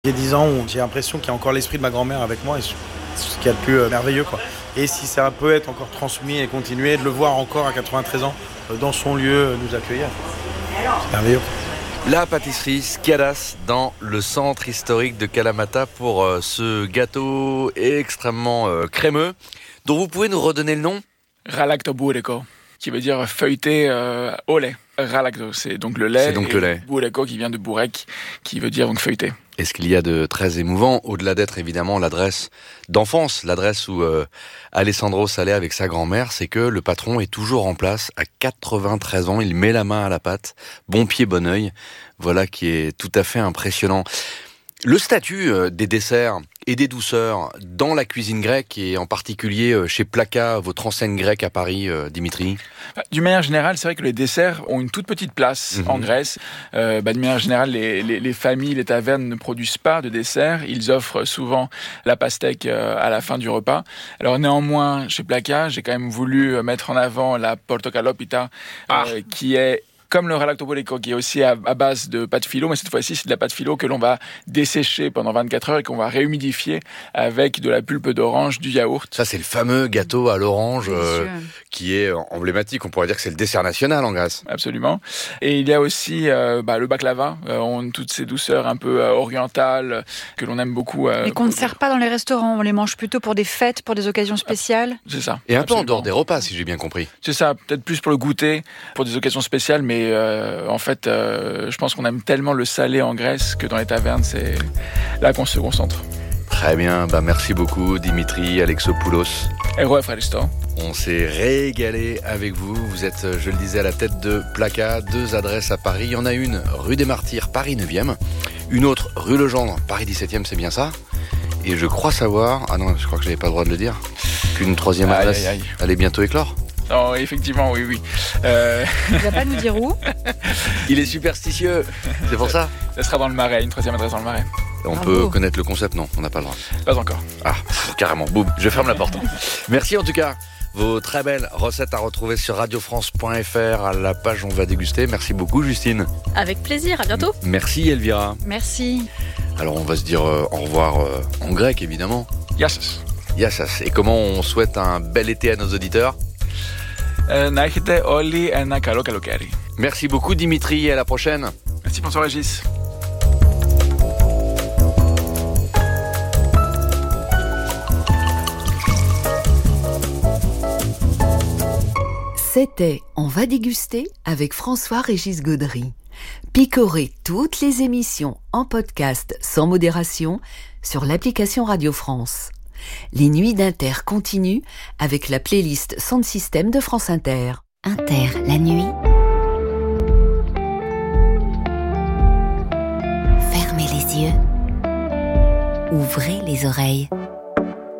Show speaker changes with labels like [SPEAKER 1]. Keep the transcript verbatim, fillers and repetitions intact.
[SPEAKER 1] J'ai dix ans, j'ai l'impression qu'il y a encore l'esprit de ma grand-mère avec moi, et c'est ce qu'il y a de plus euh, merveilleux, quoi. Et si ça peut être encore transmis et continuer, de le voir encore à quatre-vingt-treize ans, euh, dans son lieu, euh, nous accueillir, c'est merveilleux, quoi.
[SPEAKER 2] La pâtisserie Skiadas dans le centre historique de Kalamata pour euh, ce gâteau extrêmement euh, crémeux, dont vous pouvez nous redonner le nom?
[SPEAKER 3] Ralacto bureko, qui veut dire feuilleté euh, au lait. Ralacto, c'est donc le lait.
[SPEAKER 2] C'est donc le lait.
[SPEAKER 3] Bureko qui vient de burek, qui veut dire donc feuilleté.
[SPEAKER 2] Et ce qu'il y a de très émouvant, au-delà d'être évidemment l'adresse d'enfance, l'adresse où euh, Alessandro allait avec sa grand-mère, c'est que le patron est toujours en place à quatre-vingt-treize ans. Il met la main à la pâte, bon pied, bon œil. Voilà qui est tout à fait impressionnant. Le statut euh, des desserts et des douceurs dans la cuisine grecque, et en particulier euh, chez Plaka, votre enseigne grecque à Paris, euh, Dimitri.
[SPEAKER 3] D'une manière générale, c'est vrai que les desserts ont une toute petite place mmh. en Grèce. Euh, bah, d'une manière générale, les, les, les familles, les tavernes ne produisent pas de desserts. Ils offrent souvent la pastèque euh, à la fin du repas. Alors néanmoins, chez Plaka, j'ai quand même voulu mettre en avant la portokalopita, ah. euh, qui est comme le ralacto bureko, qui est aussi à, à base de pâte philo, mais cette fois-ci, c'est de la pâte philo que l'on va dessécher pendant vingt-quatre heures et qu'on va réhumidifier avec de la pulpe d'orange, du yaourt.
[SPEAKER 2] Ça, c'est le fameux gâteau à l'orange euh, qui est emblématique. On pourrait dire que c'est le dessert national en Grèce.
[SPEAKER 3] Absolument. Et il y a aussi euh, bah, le baklava, euh, on, toutes ces douceurs un peu euh, orientales que l'on aime beaucoup. Euh,
[SPEAKER 4] mais qu'on ne sert pas dans les restaurants, on les mange plutôt pour des fêtes, pour des occasions spéciales.
[SPEAKER 3] C'est ça.
[SPEAKER 2] Et un
[SPEAKER 3] absolument.
[SPEAKER 2] peu en dehors des repas, si j'ai bien compris.
[SPEAKER 3] C'est ça, peut-être plus pour le goûter, pour des occasions spéciales, mais Euh, en fait, euh, je pense qu'on aime tellement le salé en Grèce que dans les tavernes, c'est là qu'on se concentre.
[SPEAKER 2] Très bien, bah merci beaucoup Dimitri Alexopoulos.
[SPEAKER 3] Héros Efraristo.
[SPEAKER 2] On s'est régalé avec vous. Vous êtes, je le disais, à la tête de Plaka. Deux adresses à Paris. Il y en a une rue des Martyrs, Paris neuvième. Une autre rue Legendre, Paris dix-septième, c'est bien ça. Et je crois savoir, ah non, je crois que je n'avais pas le droit de le dire, qu'une troisième
[SPEAKER 3] aïe,
[SPEAKER 2] adresse
[SPEAKER 3] aïe, aïe.
[SPEAKER 2] allait bientôt éclore.
[SPEAKER 3] Oh, effectivement, oui, oui. Euh...
[SPEAKER 4] Il va pas nous dire où.
[SPEAKER 2] Il est superstitieux, c'est pour ça.
[SPEAKER 3] Ça sera dans le Marais, une troisième adresse dans le Marais.
[SPEAKER 2] On
[SPEAKER 4] Bravo.
[SPEAKER 2] peut connaître le concept? Non, on n'a pas le droit.
[SPEAKER 3] Pas encore.
[SPEAKER 2] Ah, carrément, boum, je ferme la porte. Merci en tout cas. Vos très belles recettes à retrouver sur radio france point f r à la page On va déguster. Merci beaucoup Justine.
[SPEAKER 5] Avec plaisir, à bientôt.
[SPEAKER 2] Merci Elvira.
[SPEAKER 4] Merci.
[SPEAKER 2] Alors on va se dire euh, au revoir euh, en grec évidemment.
[SPEAKER 3] Yassas.
[SPEAKER 2] Yassas. Et comment on souhaite un bel été à nos auditeurs?
[SPEAKER 3] Να έχετε όλοι ένα καλό καλοκαίρι.
[SPEAKER 2] Merci beaucoup Dimitri et à la prochaine.
[SPEAKER 3] Merci François Régis.
[SPEAKER 6] C'était On va déguster avec François-Régis Gaudry. Picorez toutes les émissions en podcast sans modération sur l'application Radio France. Les nuits d'Inter continuent avec la playlist Sound System de France Inter.
[SPEAKER 7] Inter, la nuit. Fermez les yeux. Ouvrez les oreilles.